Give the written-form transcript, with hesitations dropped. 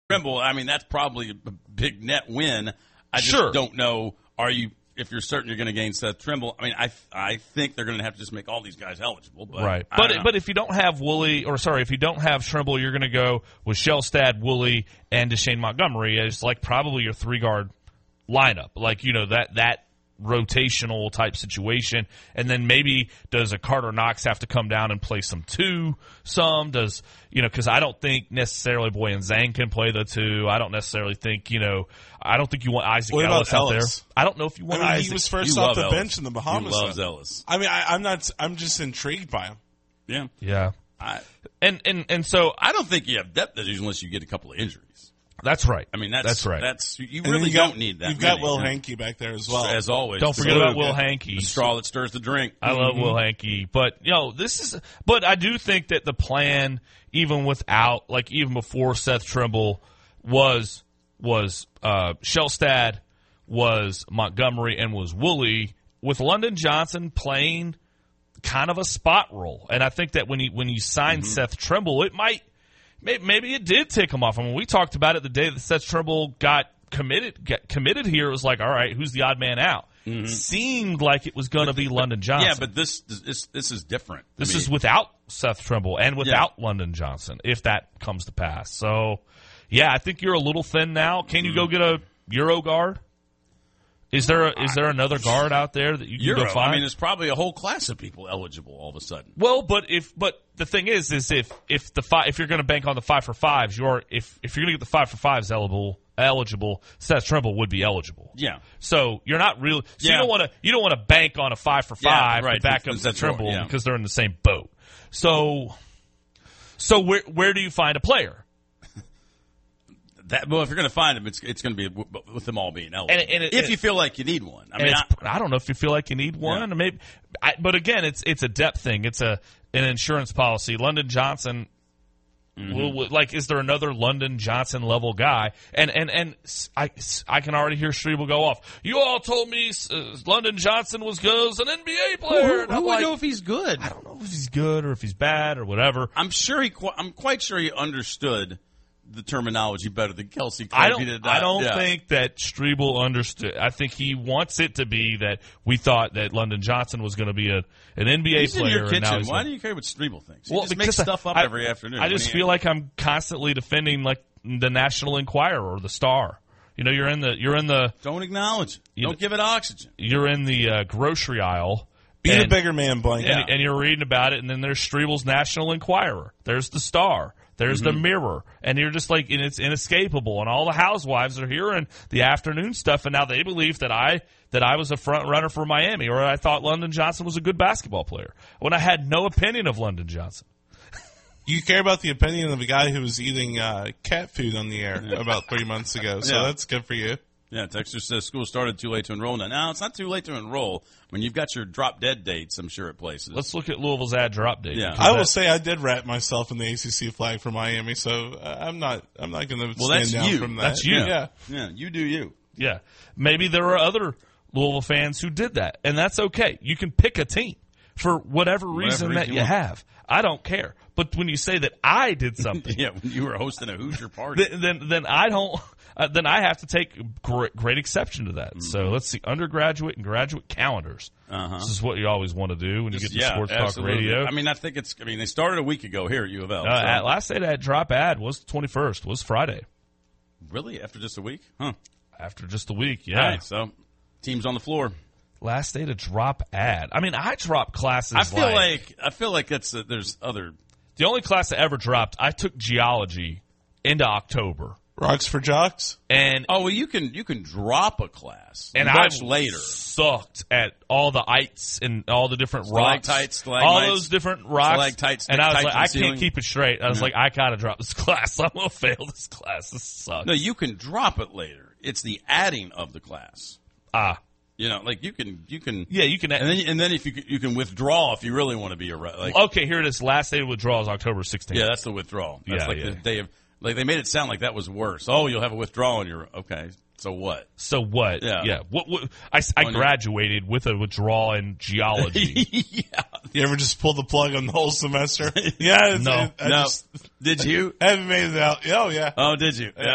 Trimble, I mean, that's probably a big net win. I just Sure. don't know, if you're certain you're going to gain Seth Trimble. I mean, I think they're going to have to just make all these guys eligible. But Right. I don't know. But if you don't have if you don't have Trimble, you're going to go with Shellstad, Woolley, and Deshane Montgomery as like probably your 3-guard lineup. Like, that rotational type situation. And then maybe does a Carter Knox have to come down and play some 2? Does, because I don't think necessarily Boyan Zhang can play the 2. I don't necessarily think, I don't think you want Isaac Ellis out there. I don't know if you want Isaac. He was first off the bench in the Bahamas. He loves Ellis. I mean, I'm just intrigued by him. Yeah. Yeah. And so I don't think you have depth issues unless you get a couple of injuries. that's right. I mean, that's right. You And really don't need that. You've got Will Hankey back there as well. As always. Don't forget about Will Hankey. The straw that stirs the drink. I love Will Hankey, but but I do think that the plan, even before Seth Trimble, was Shellstad, was Montgomery, and was Woolley, with London Johnson playing kind of a spot role. And I think that when you signed Seth Trimble, maybe it did tick him off. I mean, we talked about it the day that Seth Trimble got committed here. It was like, all right, who's the odd man out? Seemed like it was going to be London Johnson. Yeah, but this is different. This is without Seth Trimble and without London Johnson, if that comes to pass. So, yeah, I think you're a little thin now. Can you go get a Euro guard? Is there another guard out there that you can go find? I mean, there's probably a whole class of people eligible all of a sudden. Well, but the thing is if you're going to bank on the 5 for 5s, if you're going to get the 5 for 5s eligible, Seth Trimble would be eligible. Yeah. So you're not really. So Yeah. you don't want to bank on a 5 for 5 right, to back up because Seth Trimble because they're in the same boat. So where do you find a player? If you're going to find them, it's going to be with them all being eligible. If you feel like you need one, I don't know if you feel like you need one. Yeah. But again, it's a depth thing. It's an insurance policy. London Johnson. Is there another London Johnson level guy? And I can already hear Strebel go off. You all told me London Johnson was good as an NBA player. Who would know if he's good? I don't know if he's good or if he's bad or whatever. I'm quite sure he understood the terminology better than Kelsey. I don't think that Strebel understood. I think he wants it to be that we thought that London Johnson was going to be an NBA he's player. In your kitchen. And now Why do you care what Strebel thinks? Well, he just makes stuff up every afternoon. I just feel like I'm constantly defending like the National Enquirer or the Star. You're in the. Don't acknowledge it. Don't give it oxygen. You're in the grocery aisle. Be the bigger man, Blank. And you're reading about it, and then there's Strebel's National Enquirer. There's the Star. There's the Mirror, and you're just like, and it's inescapable. And all the housewives are hearing the afternoon stuff, and now they believe that I was a front runner for Miami, or I thought London Johnson was a good basketball player when I had no opinion of London Johnson. You care about the opinion of a guy who was eating cat food on the air about 3 months ago, so that's good for you. Yeah, Texas says school started too late to enroll. Now, it's not too late to enroll. When you've got your drop-dead dates, I'm sure, at places. Let's look at Louisville's ad drop date. Yeah. I will say I did wrap myself in the ACC flag for Miami, so I'm not going to stand down from that. That's you. Yeah, you do you. Yeah. Maybe there are other Louisville fans who did that, and that's okay. You can pick a team for whatever reason that you have. I don't care. But when you say that I did something, when you were hosting a Hoosier party, then I don't. Then I have to take great exception to that. So let's see, undergraduate and graduate calendars. This is what you always want to do when you get to Sports Talk Radio. I mean, they started a week ago here at U of L. Last day that drop ad was the 21st, was Friday. Really? After just a week? Huh. After just a week, yeah. Right, so teams on the floor. Last day to drop ad. I mean, I drop classes. I feel like that's there's other. The only class I ever dropped, I took geology into October. Rocks for jocks. And you can drop a class and much I later. Sucked at all the ites and all the different rocks, all those different rocks. And I was like, I can't keep it straight. I was like, I gotta drop this class. I'm gonna fail this class. This sucks. No, you can drop it later. It's the adding of the class. Like you can. Yeah, you can. And then if you can withdraw if you really want to be okay, here it is. Last day of withdrawal is October 16th. Yeah, that's the withdrawal. That's the day of. Like, they made it sound like that was worse. Oh, you'll have a withdrawal and you're okay. So what? Yeah. I graduated with a withdrawal in geology. Yeah. You ever just pull the plug on the whole semester? Yeah. No. Did you? I haven't made it out. Oh, yeah. Oh, did you? Yeah.